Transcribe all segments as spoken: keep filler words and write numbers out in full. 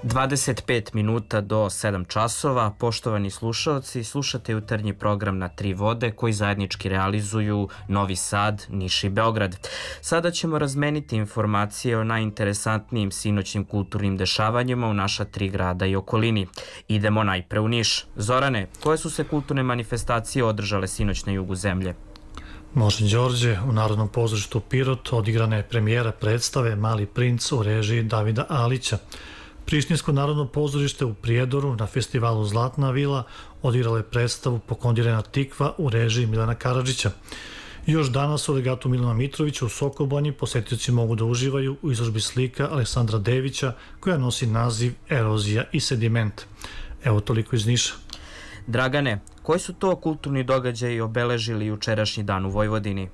dvadeset pet minuta do sedam časova. Poštovani slušaoci, slušate jutarnji program Na tri vode koji zajednički realizuju Novi Sad, Niš i Beograd. Sada ćemo razmeniti informacije o najinteresantnijim sinoćnim kulturnim dešavanjima u naša tri grada i okolini. Idemo najpre u Niš. Zorane, koje su se kulturne manifestacije održale sinoć na jugu zemlje? Može, Đorđe, u Narodnom pozorištu Pirot odigrana je premijera predstave Mali princ u režiji Davida Alića. Prištinsko narodno pozorište u Prijedoru na festivalu Zlatna vila odigralo je predstavu Pokondirana tikva u režiji Milana Karadžića. Još danas u legatu Milana Mitrovića u Sokobanji posetioci mogu da uživaju u izložbi slika Aleksandra Devića koja nosi naziv Erozija i sediment. Evo toliko iz Niša. Dragane, koji su to kulturni događaji obeležili jučerašnji dan u Vojvodini?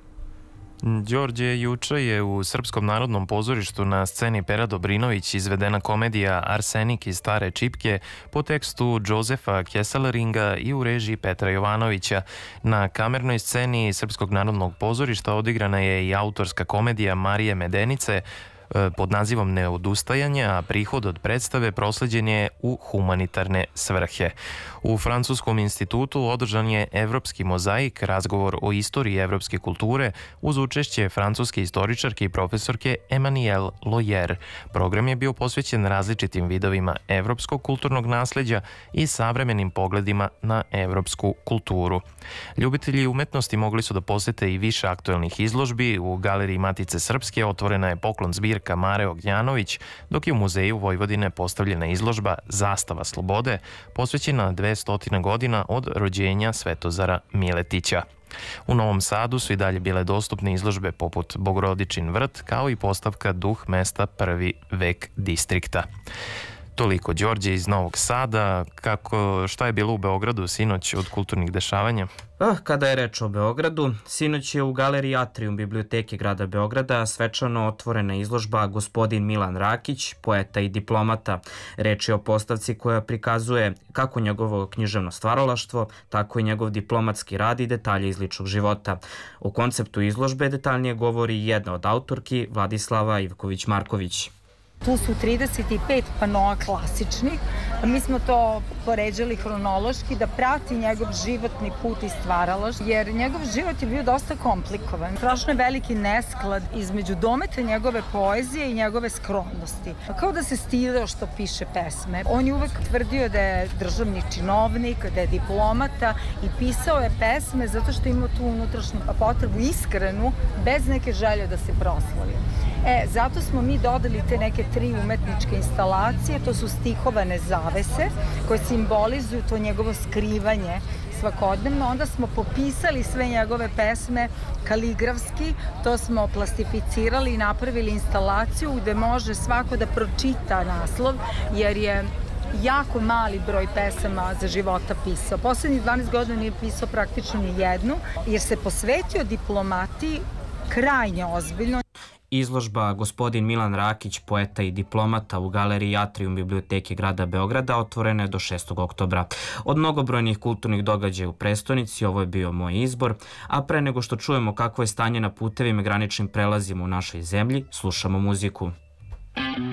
Đorđe, juče je u Srpskom narodnom pozorištu na sceni Pera Dobrinović izvedena komedija Arsenik iz Stare Čipke po tekstu Jozefa Kesseleringa i u režiji Petra Jovanovića. Na kamernoj sceni Srpskog narodnog pozorišta odigrana je i autorska komedija Marije Medenice pod nazivom Neodustajanje, a prihod od predstave prosleđen je u humanitarne svrhe. U Francuskom institutu održan je Evropski mozaik, razgovor o istoriji evropske kulture uz učešće francuske istoričarke i profesorke Emmanuelle Loyer. Program je bio posvećen različitim vidovima evropskog kulturnog nasleđa i savremenim pogledima na evropsku kulturu. Ljubitelji umetnosti mogli su da posete i više aktuelnih izložbi. U Galeriji Matice Srpske otvorena je poklon zbirka Mare Ognjanović, dok je u Muzeju Vojvodine postavljena izložba Zastava slobode, posvećena dvesta godina od rođenja Svetozara Miletića. U Novom Sadu su i dalje bile dostupne izložbe poput Bogorodičin vrt, kao i postavka Duh mesta prvi vek distrikta. Toliko, Đorđe, iz Novog Sada. Kako, šta je bilo u Beogradu sinoć od kulturnih dešavanja? Ah, kada je reč o Beogradu, sinoć je u Galeriji Atrium biblioteke grada Beograda svečano otvorena izložba Gospodin Milan Rakić, poeta i diplomata. Reč je o postavci koja prikazuje kako njegovo književno stvaralaštvo, tako i njegov diplomatski rad i detalje iz ličnog života. O konceptu izložbe detaljnije govori jedna od autorki, Vladislava Ivković-Marković. Tu su trideset pet panoa klasičnih. Mi smo to poređali hronološki da prati njegov životni put i stvaralaštvo, jer njegov život je bio dosta komplikovan. Strašno je veliki nesklad između dometa njegove poezije i njegove skromnosti. Kao da se stideo što piše pesme. On je uvek tvrdio da je državni činovnik, da je diplomata i pisao je pesme zato što ima tu unutrašnju potrebu iskrenu, bez neke želje da se proslavi. E, zato smo mi dodali te neke tri umetničke instalacije, to su stihovane zavese koje simbolizuju to njegovo skrivanje svakodnevno. Onda smo popisali sve njegove pesme kaligrafski, to smo plastificirali i napravili instalaciju gde može svako da pročita naslov, jer je jako mali broj pesama za života pisao. Poslednjih dvanaest godina nije pisao praktično ni jednu, jer se posvetio diplomatiji krajnje ozbiljno. Izložba Gospodin Milan Rakić, poeta i diplomata u Galeriji Atrium biblioteke grada Beograda otvorena je do šestog oktobra. Od mnogobrojnih kulturnih događaja u prestonici ovo je bio moj izbor, a pre nego što čujemo kakvo je stanje na putevima i graničnim prelazima u našoj zemlji, slušamo muziku.